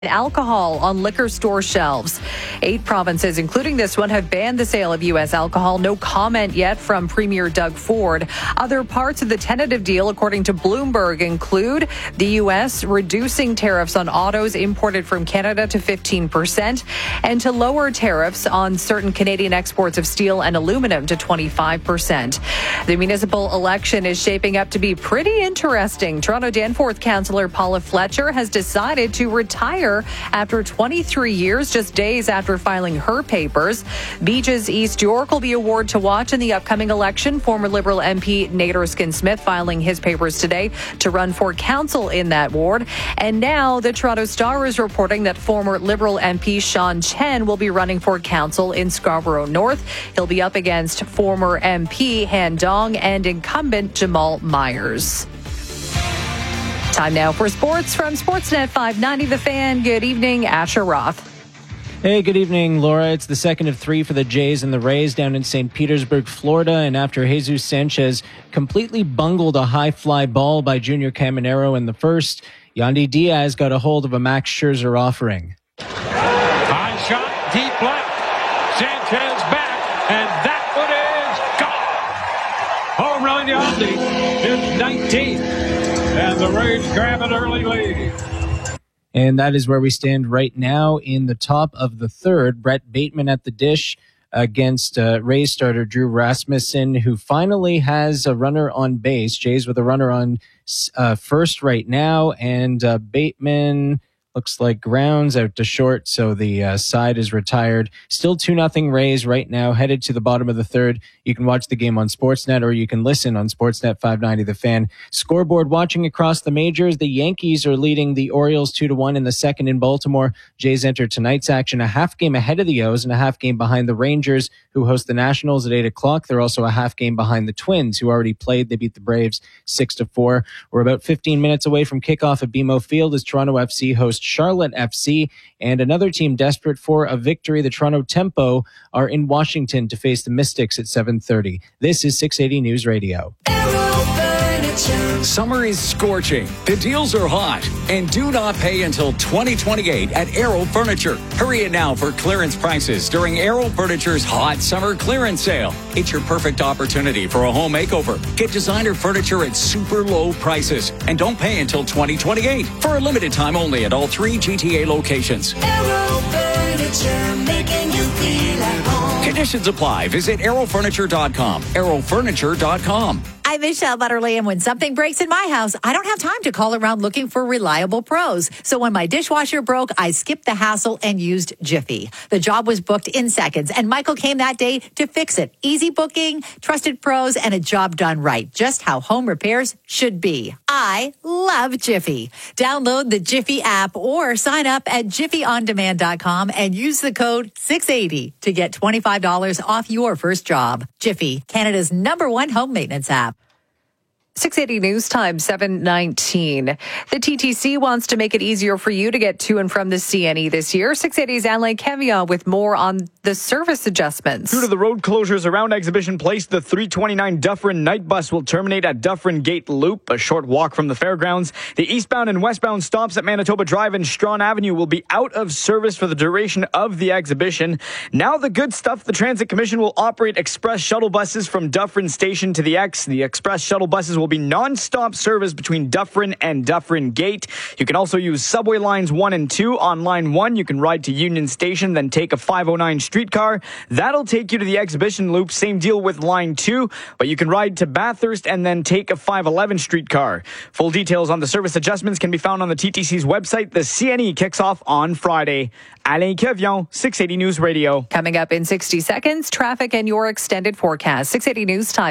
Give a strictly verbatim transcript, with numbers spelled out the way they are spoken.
alcohol on liquor store shelves. Eight provinces, including this one, have banned the sale of U S alcohol. No comment yet from Premier Doug Ford. Other parts of the tentative deal, according to Bloomberg, include the U S reducing tariffs on autos imported from Canada to fifteen percent and to lower tariffs on certain Canadian exports of steel and aluminum to twenty-five percent. The municipal election is shaping up to be pretty interesting. Toronto Danforth Councillor Paula Fletcher has decided to retire after twenty-three years, just days after filing her papers. Beaches East York will be a ward to watch in the upcoming election. Former Liberal M P Nate Erskine-Smith filing his papers today to run for council in that ward. And now the Toronto Star is reporting that former Liberal M P Sean Chen will be running for council in Scarborough North. He'll be up against former M P Han Dong and incumbent Jamal Myers. Time now for sports from Sportsnet five ninety The Fan. Good evening, Asher Roth. Hey, good evening, Laura. It's the second of three for the Jays and the Rays down in Saint Petersburg, Florida. And after Jesus Sanchez completely bungled a high fly ball by Junior Caminero in the first, Yandy Diaz got a hold of a Max Scherzer offering. High shot, deep left. Sanchez back, and that one is gone. Home run, Yandy. It's nineteenth. And the Rays grab an early lead. And that is where we stand right now in the top of the third. Brett Bateman at the dish against uh, Rays starter Drew Rasmussen, who finally has a runner on base. Jays with a runner on uh, first right now. And uh, Bateman looks like grounds out to short, so the uh, side is retired. Still two nothing Rays right now, headed to the bottom of the third. You can watch the game on Sportsnet, or you can listen on Sportsnet five ninety The Fan. Scoreboard watching across the majors. The Yankees are leading the Orioles two to one in the second in Baltimore. Jays enter tonight's action a half game ahead of the O's and a half game behind the Rangers, who host the Nationals at eight o'clock. They're also a half game behind the Twins, who already played. They beat the Braves six to four. We're about fifteen minutes away from kickoff at B M O Field as Toronto F C hosts Charlotte F C, and another team desperate for a victory, the Toronto Tempo, are in Washington to face the Mystics at seven thirty. This is six eighty News Radio. Summer is scorching, the deals are hot, and do not pay until twenty twenty-eight at Aero Furniture. Hurry in now for clearance prices during Aero Furniture's hot summer clearance sale. It's your perfect opportunity for a home makeover. Get designer furniture at super low prices, and don't pay until twenty twenty-eight for a limited time only at all three G T A locations. Aero Furniture, making you feel at home. Conditions apply. Visit aero furniture dot com. aero furniture dot com. I'm Michelle Butterly, and when something breaks in my house, I don't have time to call around looking for reliable pros. So when my dishwasher broke, I skipped the hassle and used Jiffy. The job was booked in seconds, and Michael came that day to fix it. Easy booking, trusted pros, and a job done right. Just how home repairs should be. I love Jiffy. Download the Jiffy app or sign up at jiffy on demand dot com and use the code six eighty to get twenty-five dollars off your first job. Jiffy, Canada's number one home maintenance app. six eighty News Time, seven nineteen. The T T C wants to make it easier for you to get to and from the C N E this year. six eighty's Alain Kevian with more on the service adjustments. Due to the road closures around Exhibition Place, the three twenty-nine Dufferin night bus will terminate at Dufferin Gate Loop, a short walk from the fairgrounds. The eastbound and westbound stops at Manitoba Drive and Strawn Avenue will be out of service for the duration of the exhibition. Now the good stuff, the Transit Commission will operate express shuttle buses from Dufferin Station to the X. The express shuttle buses will be non-stop service between Dufferin and Dufferin Gate. You can also use subway lines one and two. On line one, you can ride to Union Station, then take a five oh nine streetcar. That'll take you to the exhibition loop. Same deal with line two, but you can ride to Bathurst and then take a five eleven streetcar. Full details on the service adjustments can be found on the T T C's website. The C N E kicks off on Friday. Alain Kevian, six eighty News Radio. Coming up in sixty seconds, traffic and your extended forecast. six eighty News Time.